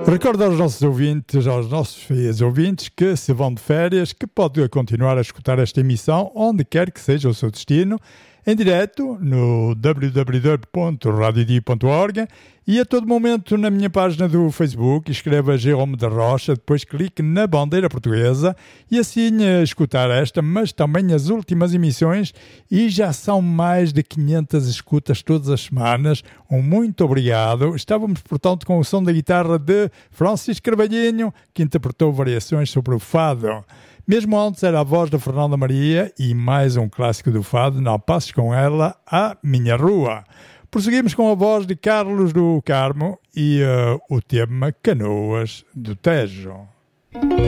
Recordo aos nossos ouvintes, aos nossos fiéis ouvintes, que se vão de férias, que pode continuar a escutar esta emissão onde quer que seja o seu destino, em direto no www.radiodi.org e a todo momento na minha página do Facebook. Escreva Jerome da Rocha, depois clique na bandeira portuguesa e assim escutar esta, mas também as últimas emissões, e já são mais de 500 escutas todas as semanas. Um muito obrigado. Estávamos, portanto, com o som da guitarra de Francisco Carvalhinho, que interpretou variações sobre o fado. Mesmo antes era a voz da Fernanda Maria e mais um clássico do fado, Não Passes Com Ela, A Minha Rua. Prosseguimos com a voz de Carlos do Carmo e o tema Canoas do Tejo.